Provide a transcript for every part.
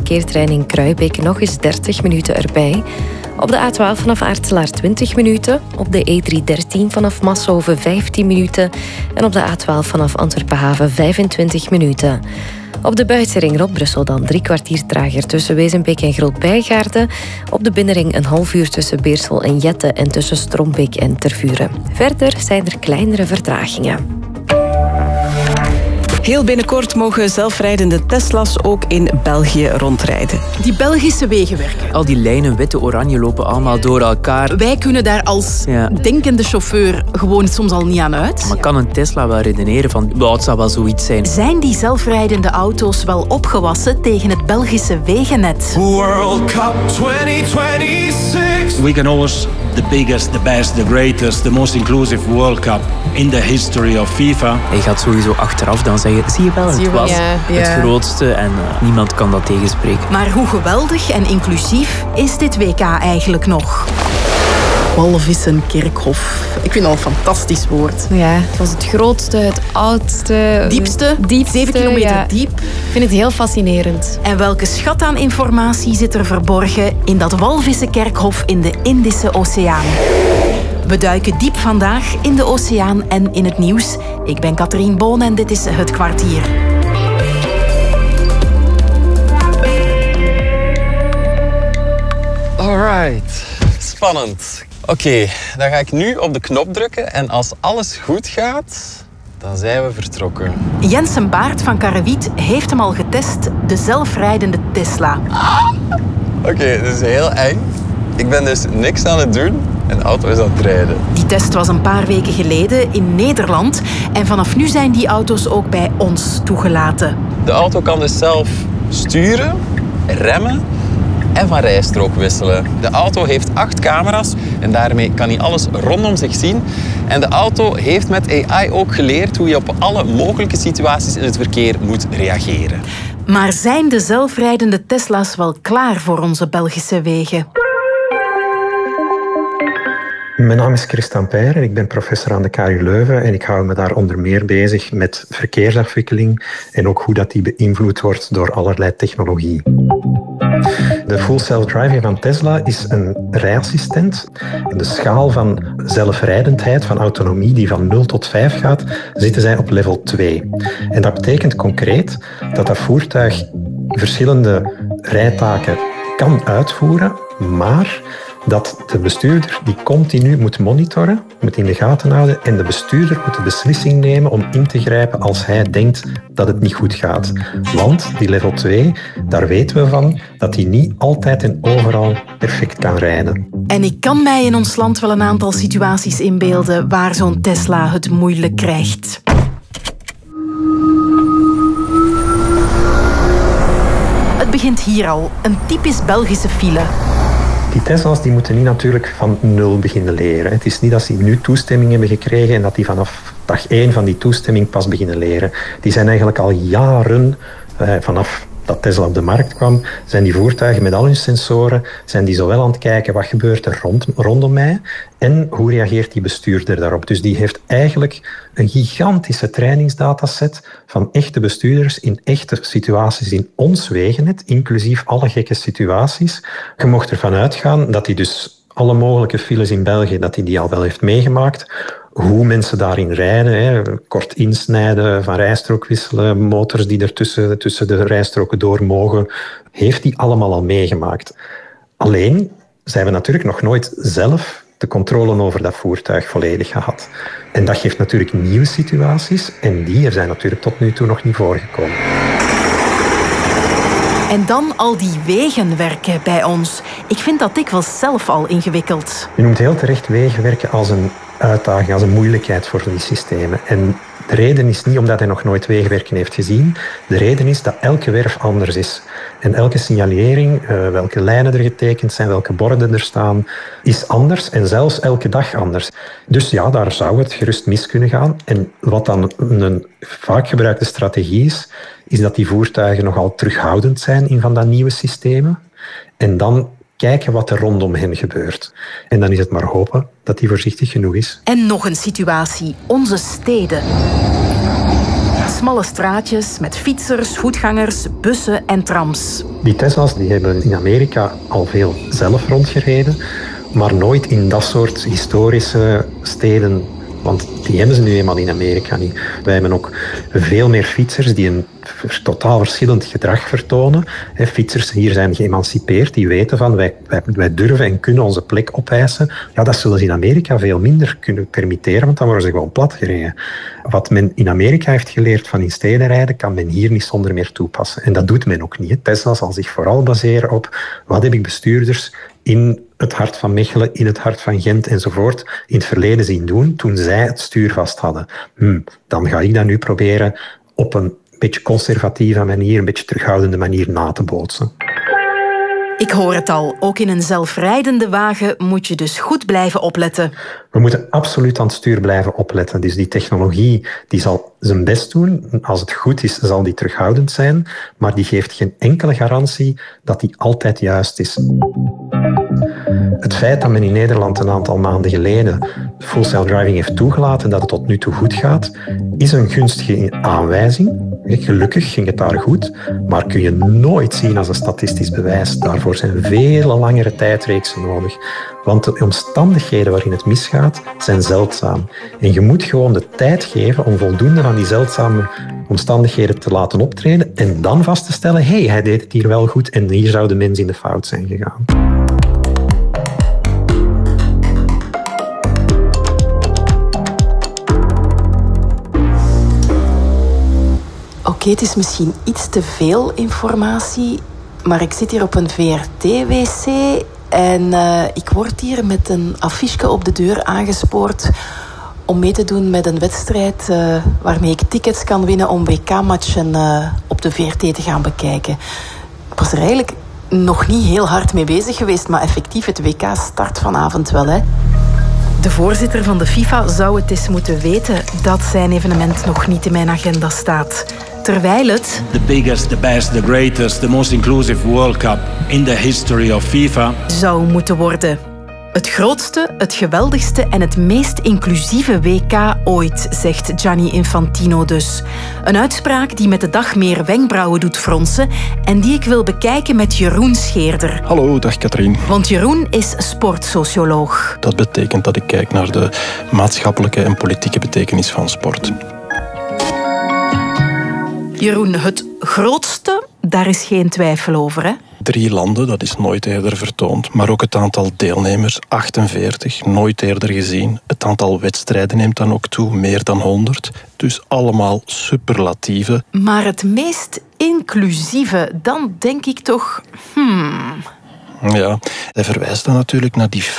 verkeertrein in Kruijbeek nog eens 30 minuten erbij. Op de A12 vanaf Aartselaar 20 minuten. Op de E313 vanaf Mashoven 15 minuten. En op de A12 vanaf Antwerpen-Haven 25 minuten. Op de buitenring rond Brussel dan 3 kwartier trager tussen Wezenbeek en Groot-Bijgaarden. Op de binnenring een half uur tussen Beersel en Jette en tussen Strombeek en Tervuren. Verder zijn er kleinere vertragingen. Heel binnenkort mogen zelfrijdende Tesla's ook in België rondrijden. Die Belgische wegen werken. Al die lijnen, witte, oranje, lopen allemaal door elkaar. Wij kunnen daar als denkende chauffeur gewoon soms al niet aan uit. Maar kan een Tesla wel redeneren van, het zou wel zoiets zijn? Zijn die zelfrijdende auto's wel opgewassen tegen het Belgische wegennet? World Cup 2026. We can host the biggest, the best, the greatest, the most inclusive World Cup in the history of FIFA. Hij gaat sowieso achteraf dan zeggen, zie je wel, het was het grootste en niemand kan dat tegenspreken. Maar hoe geweldig en inclusief is dit WK eigenlijk nog? Walvissenkerkhof. Ik vind dat een fantastisch woord. Ja, het was het grootste, het oudste... Diepste 7 kilometer diep. Ik vind het heel fascinerend. En welke schat aan informatie zit er verborgen in dat walvissenkerkhof in de Indische Oceaan? We duiken diep vandaag in de oceaan en in het nieuws. Ik ben Catherine Boon en dit is Het Kwartier. Alright, spannend. Oké, dan ga ik nu op de knop drukken en als alles goed gaat, dan zijn we vertrokken. Jensen Baert van Karrewiet heeft hem al getest, de zelfrijdende Tesla. Oké, dit is heel eng. Ik ben dus niks aan het doen en de auto is aan het rijden. Die test was een paar weken geleden in Nederland en vanaf nu zijn die auto's ook bij ons toegelaten. De auto kan dus zelf sturen, remmen en van rijstrook wisselen. De auto heeft 8 camera's en daarmee kan hij alles rondom zich zien. En de auto heeft met AI ook geleerd hoe je op alle mogelijke situaties in het verkeer moet reageren. Maar zijn de zelfrijdende Tesla's wel klaar voor onze Belgische wegen? Mijn naam is Christian Peyre, ik ben professor aan de KU Leuven en ik hou me daar onder meer bezig met verkeersafwikkeling en ook hoe dat die beïnvloed wordt door allerlei technologie. De Full Self-Driving van Tesla is een rijassistent. In de schaal van zelfrijdendheid, van autonomie die van 0 tot 5 gaat, zitten zij op level 2. En dat betekent concreet dat voertuig verschillende rijtaken kan uitvoeren, maar dat de bestuurder die continu moet monitoren, moet in de gaten houden en de bestuurder moet de beslissing nemen om in te grijpen als hij denkt dat het niet goed gaat. Want die level 2, daar weten we van dat hij niet altijd en overal perfect kan rijden. En ik kan mij in ons land wel een aantal situaties inbeelden waar zo'n Tesla het moeilijk krijgt. Het begint hier al, een typisch Belgische file. Die Tesla's die moeten niet natuurlijk van 0 beginnen leren. Het is niet dat ze nu toestemming hebben gekregen en dat die vanaf dag 1 van die toestemming pas beginnen leren. Die zijn eigenlijk al jaren, vanaf dat Tesla op de markt kwam, zijn die voertuigen met al hun sensoren, zijn die zowel aan het kijken wat gebeurt er rondom mij en hoe reageert die bestuurder daarop. Dus die heeft eigenlijk een gigantische trainingsdataset van echte bestuurders in echte situaties in ons wegennet, inclusief alle gekke situaties. Je mocht ervan uitgaan dat hij dus alle mogelijke files in België, dat hij die al wel heeft meegemaakt. Hoe mensen daarin rijden, kort insnijden, van rijstrook wisselen, motors die er tussen de rijstroken door mogen, heeft hij allemaal al meegemaakt. Alleen zijn we natuurlijk nog nooit zelf de controle over dat voertuig volledig gehad. En dat geeft natuurlijk nieuwe situaties en die zijn natuurlijk tot nu toe nog niet voorgekomen. En dan al die wegenwerken bij ons. Ik vind dat dikwijls zelf al ingewikkeld. Je noemt heel terecht wegenwerken als een uitdaging, als een moeilijkheid voor die systemen. En de reden is niet omdat hij nog nooit wegenwerken heeft gezien. De reden is dat elke werf anders is. En elke signalering, welke lijnen er getekend zijn, welke borden er staan, is anders en zelfs elke dag anders. Dus ja, daar zou het gerust mis kunnen gaan. En wat dan een vaak gebruikte strategie is dat die voertuigen nogal terughoudend zijn in van dat nieuwe systemen. En dan kijken wat er rondom hen gebeurt. En dan is het maar hopen dat die voorzichtig genoeg is. En nog een situatie. Onze steden. smalle straatjes met fietsers, voetgangers, bussen en trams. Die Tesla's die hebben in Amerika al veel zelf rondgereden, maar nooit in dat soort historische steden. Want die hebben ze nu eenmaal in Amerika niet. Wij hebben ook veel meer fietsers die een totaal verschillend gedrag vertonen. Fietsers hier zijn geëmancipeerd, die weten van wij durven en kunnen onze plek opeisen. Ja, dat zullen ze in Amerika veel minder kunnen permitteren, want dan worden ze gewoon platgereden. Wat men in Amerika heeft geleerd van in steden rijden, kan men hier niet zonder meer toepassen. En dat doet men ook niet. Tesla zal zich vooral baseren op wat heb ik bestuurders in het hart van Mechelen, in het hart van Gent enzovoort in het verleden zien doen toen zij het stuur vast hadden. Dan ga ik dat nu proberen op een beetje conservatieve manier, een beetje terughoudende manier na te bootsen. Ik hoor het al, ook in een zelfrijdende wagen moet je dus goed blijven opletten. We moeten absoluut aan het stuur blijven opletten. Dus die technologie die zal zijn best doen. Als het goed is, zal die terughoudend zijn. Maar die geeft geen enkele garantie dat die altijd juist is. Het feit dat men in Nederland een aantal maanden geleden full self-driving heeft toegelaten, dat het tot nu toe goed gaat, is een gunstige aanwijzing. Gelukkig ging het daar goed, maar kun je nooit zien als een statistisch bewijs. Daarvoor zijn vele langere tijdreeksen nodig. Want de omstandigheden waarin het misgaat, zijn zeldzaam. En je moet gewoon de tijd geven om voldoende van die zeldzame omstandigheden te laten optreden en dan vast te stellen, hij deed het hier wel goed en hier zou de mens in de fout zijn gegaan. Oké, het is misschien iets te veel informatie, maar ik zit hier op een VRT-wc en ik word hier met een affiche op de deur aangespoord om mee te doen met een wedstrijd waarmee ik tickets kan winnen om WK-matchen op de VRT te gaan bekijken. Ik was er eigenlijk nog niet heel hard mee bezig geweest, maar effectief, het WK start vanavond wel, hè. De voorzitter van de FIFA zou het eens moeten weten dat zijn evenement nog niet in mijn agenda staat. Terwijl het The biggest, the best, the greatest, the most inclusive World Cup in the history of FIFA zou moeten worden. Het grootste, het geweldigste en het meest inclusieve WK ooit, zegt Gianni Infantino dus. Een uitspraak die met de dag meer wenkbrauwen doet fronsen en die ik wil bekijken met Jeroen Scheerder. Hallo, dag Katrien. Want Jeroen is sportsocioloog. Dat betekent dat ik kijk naar de maatschappelijke en politieke betekenis van sport. Jeroen, het grootste, daar is geen twijfel over, hè? 3 landen, dat is nooit eerder vertoond. Maar ook het aantal deelnemers, 48, nooit eerder gezien. Het aantal wedstrijden neemt dan ook toe, meer dan 100. Dus allemaal superlatieven. Maar het meest inclusieve, dan denk ik toch... Ja, hij verwijst dan natuurlijk naar die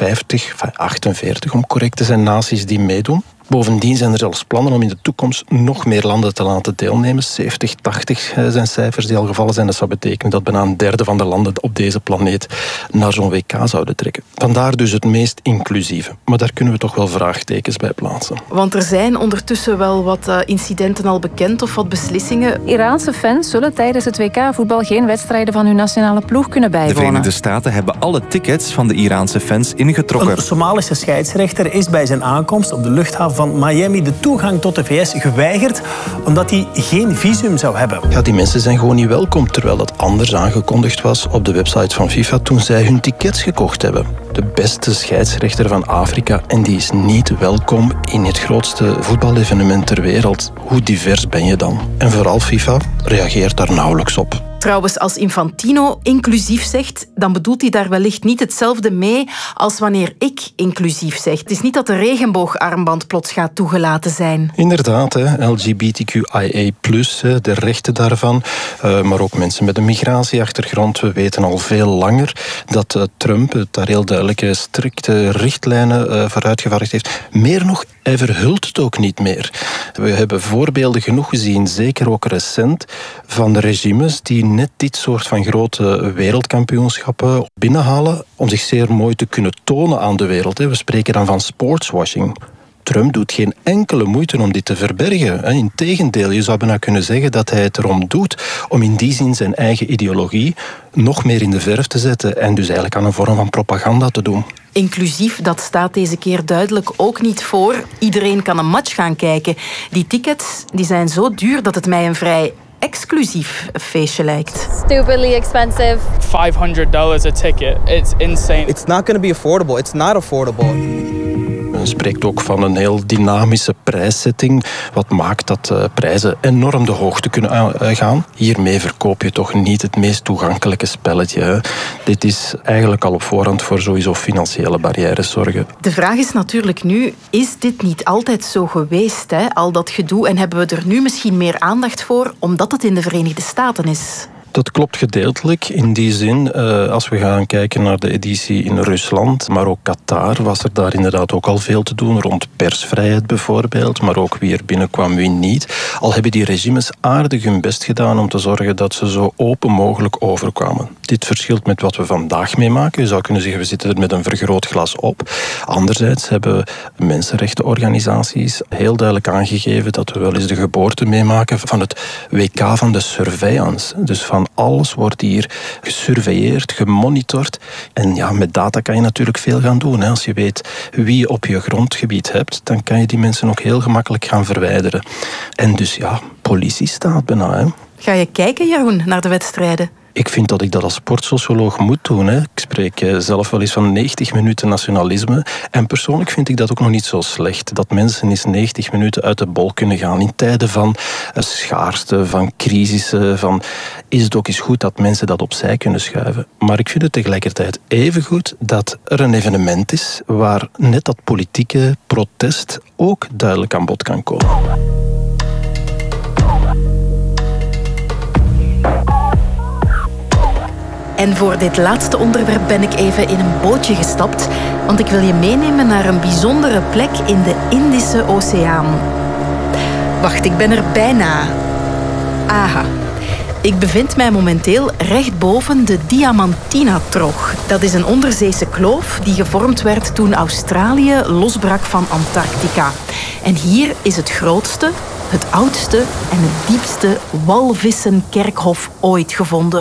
48 om correct te zijn, naties die meedoen. Bovendien zijn er zelfs plannen om in de toekomst nog meer landen te laten deelnemen. 70, 80 zijn cijfers die al gevallen zijn. Dat zou betekenen dat bijna een derde van de landen op deze planeet naar zo'n WK zouden trekken. Vandaar dus het meest inclusieve. Maar daar kunnen we toch wel vraagtekens bij plaatsen. Want er zijn ondertussen wel wat incidenten al bekend of wat beslissingen. Iraanse fans zullen tijdens het WK-voetbal geen wedstrijden van hun nationale ploeg kunnen bijwonen. De Verenigde Staten hebben alle tickets van de Iraanse fans ingetrokken. Een Somalische scheidsrechter is bij zijn aankomst op de luchthaven van Miami de toegang tot de VS geweigerd omdat hij geen visum zou hebben. Ja, die mensen zijn gewoon niet welkom, terwijl dat anders aangekondigd was op de website van FIFA toen zij hun tickets gekocht hebben. De beste scheidsrechter van Afrika en die is niet welkom in het grootste voetbalevenement ter wereld. Hoe divers ben je dan? En vooral FIFA reageert daar nauwelijks op. Trouwens, als Infantino inclusief zegt, dan bedoelt hij daar wellicht niet hetzelfde mee als wanneer ik inclusief zeg. Het is niet dat de regenboogarmband plots gaat toegelaten zijn. Inderdaad, LGBTQIA+, de rechten daarvan, maar ook mensen met een migratieachtergrond. We weten al veel langer dat Trump daar heel duidelijke, strikte richtlijnen voor uitgevaardigd heeft. Meer nog, hij verhult het ook niet meer. We hebben voorbeelden genoeg gezien, zeker ook recent, van de regimes die net dit soort van grote wereldkampioenschappen binnenhalen om zich zeer mooi te kunnen tonen aan de wereld. We spreken dan van sportswashing. Trump doet geen enkele moeite om dit te verbergen. Integendeel, je zou bijna kunnen zeggen dat hij het erom doet om in die zin zijn eigen ideologie nog meer in de verf te zetten en dus eigenlijk aan een vorm van propaganda te doen. Inclusief, dat staat deze keer duidelijk ook niet voor. Iedereen kan een match gaan kijken. Die tickets die zijn zo duur dat het mij een vrij exclusief feestje lijkt. Stupidly expensive. $500 a ticket. It's insane. It's not going to be affordable. It's not affordable. Men spreekt ook van een heel dynamische prijszetting, wat maakt dat prijzen enorm de hoogte kunnen gaan. Hiermee verkoop je toch niet het meest toegankelijke spelletje. Hè. Dit is eigenlijk al op voorhand voor sowieso financiële barrières zorgen. De vraag is natuurlijk nu, is dit niet altijd zo geweest, hè? Al dat gedoe, en hebben we er nu misschien meer aandacht voor, omdat het in de Verenigde Staten is? Dat klopt gedeeltelijk. In die zin, als we gaan kijken naar de editie in Rusland, maar ook Qatar, was er daar inderdaad ook al veel te doen, rond persvrijheid bijvoorbeeld, maar ook wie er binnenkwam, wie niet. Al hebben die regimes aardig hun best gedaan om te zorgen dat ze zo open mogelijk overkwamen. Dit verschilt met wat we vandaag meemaken. Je zou kunnen zeggen, we zitten er met een vergrootglas op. Anderzijds hebben mensenrechtenorganisaties heel duidelijk aangegeven dat we wel eens de geboorte meemaken van het WK van de surveillance. Dus van alles wordt hier gesurveilleerd, gemonitord. En ja, met data kan je natuurlijk veel gaan doen. Als je weet wie je op je grondgebied hebt, dan kan je die mensen ook heel gemakkelijk gaan verwijderen. En dus ja, politiestaat bijna. Hè. Ga je kijken, Jeroen, naar de wedstrijden? Ik vind dat ik dat als sportsocioloog moet doen. Hè. Ik spreek zelf wel eens van 90 minuten nationalisme. En persoonlijk vind ik dat ook nog niet zo slecht. Dat mensen eens 90 minuten uit de bol kunnen gaan. In tijden van schaarste, van crisissen. Is het ook eens goed dat mensen dat opzij kunnen schuiven. Maar ik vind het tegelijkertijd even goed dat er een evenement is waar net dat politieke protest ook duidelijk aan bod kan komen. En voor dit laatste onderwerp ben ik even in een bootje gestapt, want ik wil je meenemen naar een bijzondere plek in de Indische Oceaan. Wacht, ik ben er bijna. Aha. Ik bevind mij momenteel recht boven de Diamantina-trog. Dat is een onderzeese kloof die gevormd werd toen Australië losbrak van Antarctica. En hier is het grootste, het oudste en het diepste walvissenkerkhof ooit gevonden.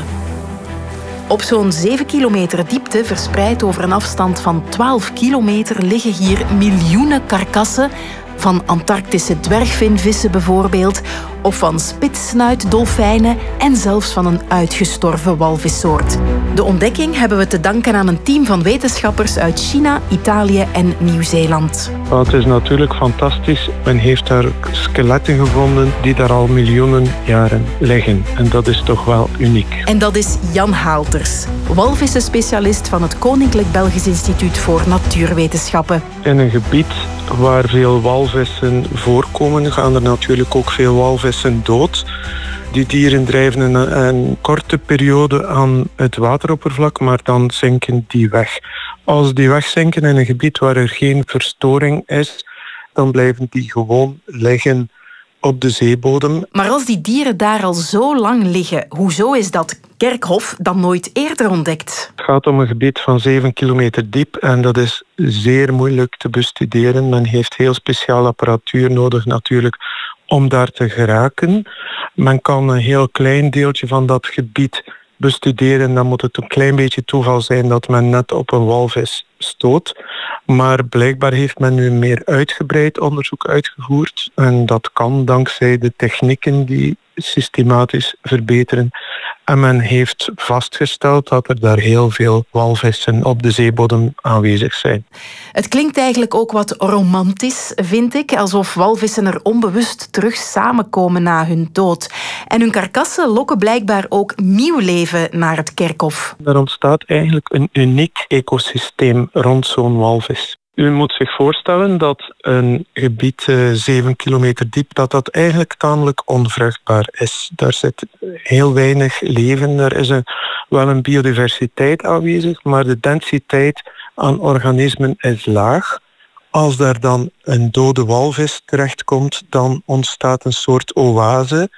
Op zo'n 7 kilometer diepte, verspreid over een afstand van 12 kilometer, liggen hier miljoenen karkassen van Antarctische dwergvinvissen bijvoorbeeld, of van spitssnuitdolfijnen en zelfs van een uitgestorven walvissoort. De ontdekking hebben we te danken aan een team van wetenschappers uit China, Italië en Nieuw-Zeeland. Het is natuurlijk fantastisch. Men heeft daar skeletten gevonden die daar al miljoenen jaren liggen. En dat is toch wel uniek. En dat is Jan Haalters, walvissenspecialist van het Koninklijk Belgisch Instituut voor Natuurwetenschappen. In een gebied waar veel walvissen voorkomen, gaan er natuurlijk ook veel walvissen dood. Die dieren drijven een korte periode aan het wateroppervlak, maar dan zinken die weg. Als die wegzinken in een gebied waar er geen verstoring is, dan blijven die gewoon liggen op de zeebodem. Maar als die dieren daar al zo lang liggen, hoezo is dat kerkhof dan nooit eerder ontdekt? Het gaat om een gebied van 7 kilometer diep en dat is zeer moeilijk te bestuderen. Men heeft heel speciale apparatuur nodig natuurlijk om daar te geraken. Men kan een heel klein deeltje van dat gebied bestuderen. Dan moet het een klein beetje toeval zijn dat men net op een walvis stoot. Maar blijkbaar heeft men nu meer uitgebreid onderzoek uitgevoerd. En dat kan dankzij de technieken die systematisch verbeteren. En men heeft vastgesteld dat er daar heel veel walvissen op de zeebodem aanwezig zijn. Het klinkt eigenlijk ook wat romantisch, vind ik. Alsof walvissen er onbewust terug samenkomen na hun dood. En hun karkassen lokken blijkbaar ook nieuw leven naar het kerkhof. Er ontstaat eigenlijk een uniek ecosysteem rond zo'n walvis. U moet zich voorstellen dat een gebied 7 kilometer diep, dat eigenlijk tamelijk onvruchtbaar is. Daar zit heel weinig leven. Er is wel een biodiversiteit aanwezig, maar de densiteit aan organismen is laag. Als daar dan een dode walvis terechtkomt, dan ontstaat een soort oase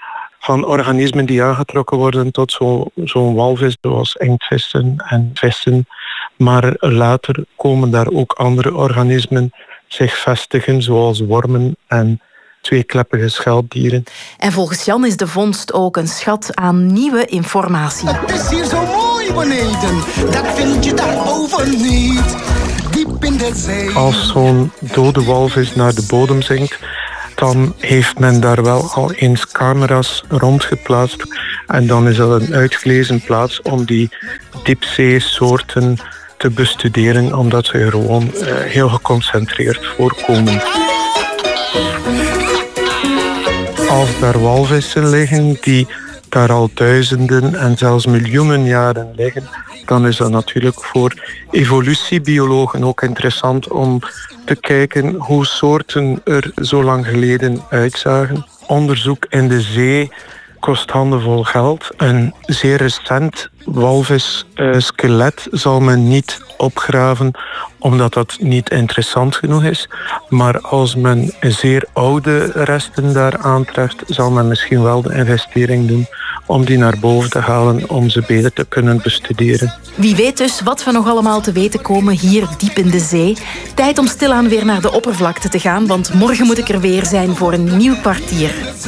van organismen die aangetrokken worden tot zo'n walvis, zoals inktvissen en vissen. Maar later komen daar ook andere organismen zich vestigen, zoals wormen en tweekleppige schelpdieren. En volgens Jan is de vondst ook een schat aan nieuwe informatie. Het is hier zo mooi beneden, dat vind je daarboven niet. Als zo'n dode walvis naar de bodem zinkt, dan heeft men daar wel al eens camera's rondgeplaatst. En dan is dat een uitgelezen plaats om die diepzeesoorten te bestuderen, omdat ze er gewoon heel geconcentreerd voorkomen. Als daar walvissen liggen die daar al duizenden en zelfs miljoenen jaren liggen, dan is dat natuurlijk voor evolutiebiologen ook interessant om te kijken hoe soorten er zo lang geleden uitzagen. Onderzoek in de zee kost handenvol geld. Een zeer recent walvisskelet zal men niet opgraven, omdat dat niet interessant genoeg is. Maar als men zeer oude resten daar aantreft, zal men misschien wel de investering doen om die naar boven te halen, om ze beter te kunnen bestuderen. Wie weet dus wat we nog allemaal te weten komen hier diep in de zee. Tijd om stilaan weer naar de oppervlakte te gaan, want morgen moet ik er weer zijn voor een nieuw kwartier.